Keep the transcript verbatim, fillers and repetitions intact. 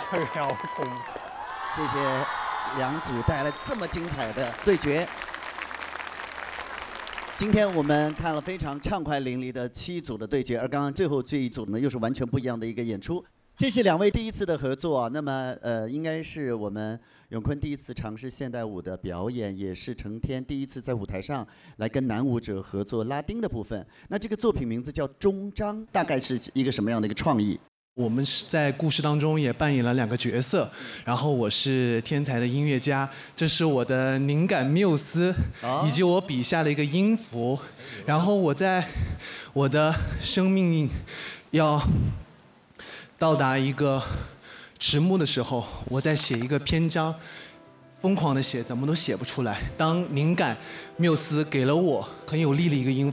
哎呀，我恐怖。 谢谢两组带来这么精彩的对决。今天我们看了非常畅快淋漓的七组的对决，而刚刚最后这一组呢，又是完全不一样的一个演出。这是两位第一次的合作啊，那么呃，应该是我们永坤第一次尝试现代舞的表演，也是成天第一次在舞台上来跟男舞者合作拉丁的部分。那这个作品名字叫《终章》，大概是一个什么样的一个创意？ 我们是在故事当中也扮演了两个角色，然后我是天才的音乐家，这是我的灵感缪斯，以及我笔下的一个音符，然后我在我的生命要到达一个迟暮的时候，我在写一个篇章，疯狂的写，怎么都写不出来。当灵感缪斯给了我很有力的一个音